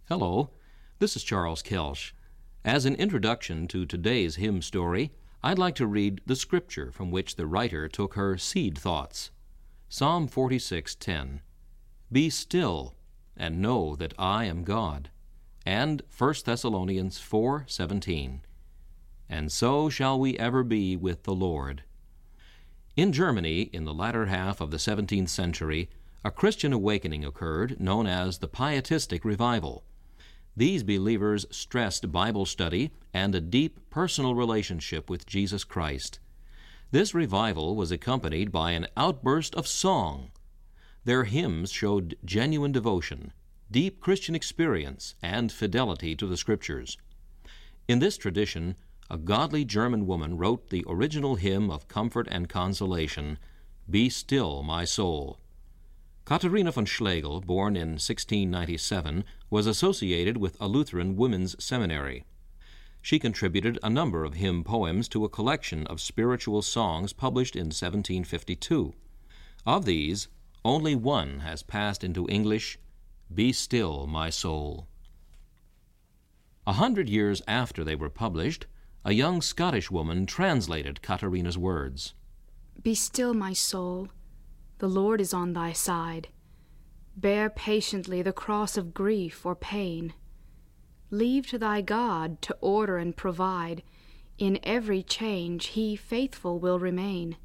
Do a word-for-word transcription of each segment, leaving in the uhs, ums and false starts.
Hello, this is Charles Kelsch. As an introduction to today's hymn story, I'd like to read the scripture from which the writer took her seed thoughts. Psalm forty-six ten. Be still, and know that I am God. And First Thessalonians four seventeen. And so shall we ever be with the Lord. In Germany, in the latter half of the seventeenth century, a Christian awakening occurred known as the Pietistic Revival. These believers stressed Bible study and a deep personal relationship with Jesus Christ. This revival was accompanied by an outburst of song. Their hymns showed genuine devotion, deep Christian experience, and fidelity to the Scriptures. In this tradition, a godly German woman wrote the original hymn of comfort and consolation, Be Still, My Soul. Katharina von Schlegel, born in sixteen ninety-seven, was associated with a Lutheran women's seminary. She contributed a number of hymn poems to a collection of spiritual songs published in seventeen fifty-two. Of these, only one has passed into English, Be Still, My Soul. A hundred years after they were published, a young Scottish woman translated Katharina's words. Be still, my soul. The Lord is on thy side. Bear patiently the cross of grief or pain. Leave to thy God to order and provide. In every change he faithful will remain.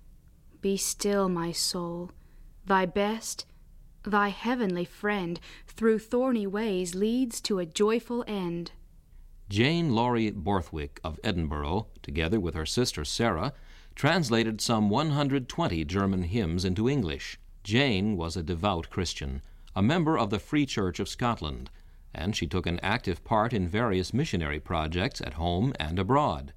Be still, my soul. Thy best, thy heavenly friend, through thorny ways leads to a joyful end. Jane Laurie Borthwick of Edinburgh, together with her sister Sarah, translated some one hundred twenty German hymns into English. Jane was a devout Christian, a member of the Free Church of Scotland, and she took an active part in various missionary projects at home and abroad.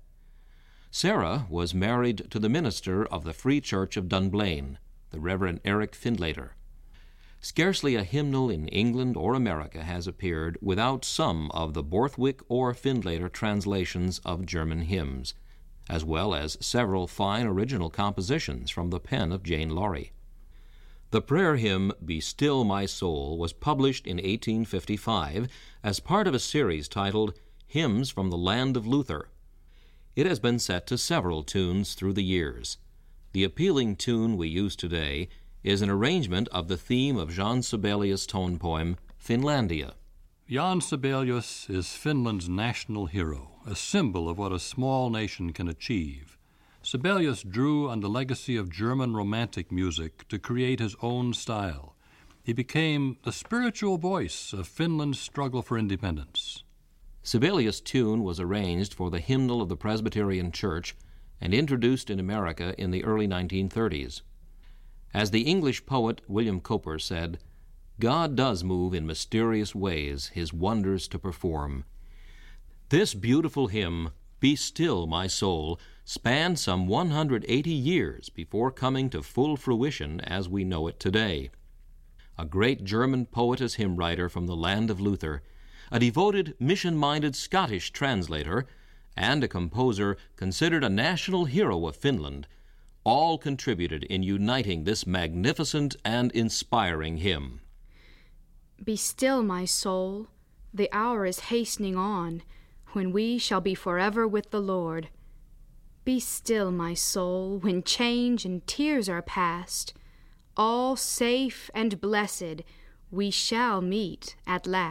Sarah was married to the minister of the Free Church of Dunblane, the Reverend Eric Findlater. Scarcely a hymnal in England or America has appeared without some of the Borthwick or Findlater translations of German hymns, as well as several fine original compositions from the pen of Jane Laurie. The prayer hymn, Be Still, My Soul, was published in eighteen fifty-five as part of a series titled Hymns from the Land of Luther. It has been set to several tunes through the years. The appealing tune we use today is an arrangement of the theme of Jan Sibelius' tone poem, Finlandia. Jan Sibelius is Finland's national hero, a symbol of what a small nation can achieve. Sibelius drew on the legacy of German Romantic music to create his own style. He became the spiritual voice of Finland's struggle for independence. Sibelius' tune was arranged for the hymnal of the Presbyterian Church and introduced in America in the early nineteen thirties. As the English poet William Cowper said, God does move in mysterious ways his wonders to perform. This beautiful hymn, Be Still, My Soul, spanned some one hundred eighty years before coming to full fruition as we know it today. A great German poetess hymn writer from the land of Luther, a devoted, mission-minded Scottish translator, and a composer considered a national hero of Finland, all contributed in uniting this magnificent and inspiring hymn. Be still, my soul. The hour is hastening on, when we shall be forever with the Lord. Be still, my soul, when change and tears are past. All safe and blessed, we shall meet at last.